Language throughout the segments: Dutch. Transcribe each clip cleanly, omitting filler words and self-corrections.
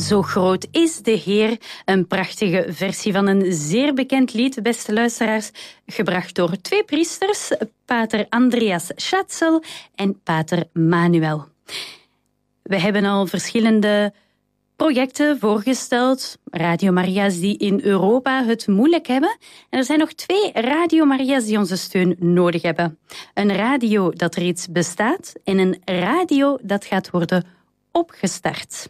Zo groot is de Heer, een prachtige versie van een zeer bekend lied, beste luisteraars, gebracht door twee priesters, pater Andreas Schatzel en pater Manuel. We hebben al verschillende projecten voorgesteld, Radio Maria's die in Europa het moeilijk hebben. En er zijn nog 2 Radio Maria's die onze steun nodig hebben. Een radio dat reeds bestaat en een radio dat gaat worden opgestart.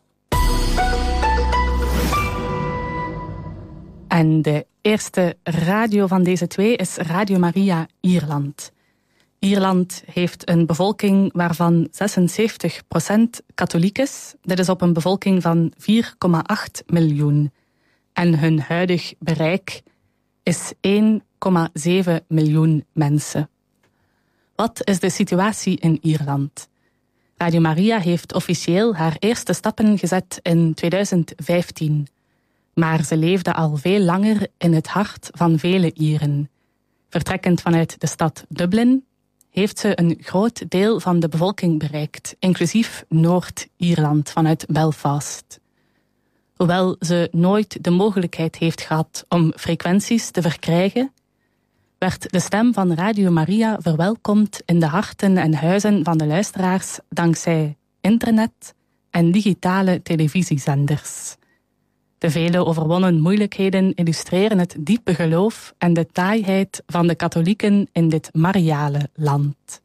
En de eerste radio van deze 2 is Radio Maria Ierland. Ierland heeft een bevolking waarvan 76% katholiek is. Dit is op een bevolking van 4,8 miljoen. En hun huidig bereik is 1,7 miljoen mensen. Wat is de situatie in Ierland? Radio Maria heeft officieel haar eerste stappen gezet in 2015. Maar ze leefde al veel langer in het hart van vele Ieren. Vertrekkend vanuit de stad Dublin heeft ze een groot deel van de bevolking bereikt, inclusief Noord-Ierland vanuit Belfast. Hoewel ze nooit de mogelijkheid heeft gehad om frequenties te verkrijgen, werd de stem van Radio Maria verwelkomd in de harten en huizen van de luisteraars dankzij internet en digitale televisiezenders. De vele overwonnen moeilijkheden illustreren het diepe geloof en de taaiheid van de katholieken in dit mariale land.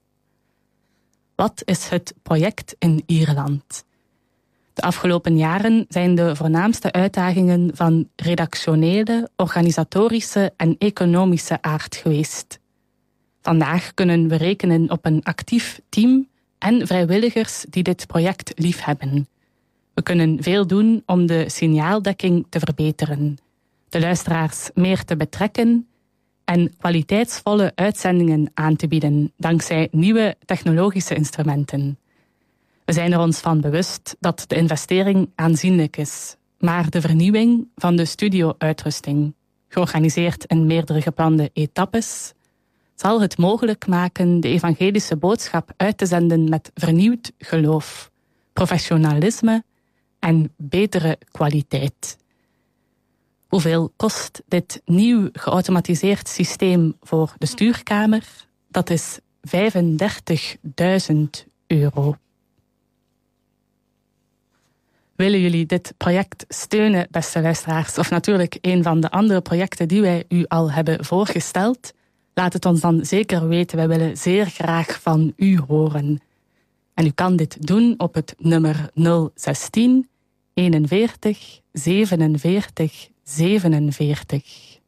Wat is het project in Ierland? De afgelopen jaren zijn de voornaamste uitdagingen van redactionele, organisatorische en economische aard geweest. Vandaag kunnen we rekenen op een actief team en vrijwilligers die dit project liefhebben. We kunnen veel doen om de signaaldekking te verbeteren, de luisteraars meer te betrekken en kwaliteitsvolle uitzendingen aan te bieden dankzij nieuwe technologische instrumenten. We zijn er ons van bewust dat de investering aanzienlijk is, maar de vernieuwing van de studio-uitrusting, georganiseerd in meerdere geplande etappes, zal het mogelijk maken de evangelische boodschap uit te zenden met vernieuwd geloof, professionalisme en betere kwaliteit. Hoeveel kost dit nieuw geautomatiseerd systeem voor de stuurkamer? Dat is €35.000. Willen jullie dit project steunen, beste luisteraars? Of natuurlijk een van de andere projecten die wij u al hebben voorgesteld? Laat het ons dan zeker weten. Wij willen zeer graag van u horen. En u kan dit doen op het nummer 016 41 47 47.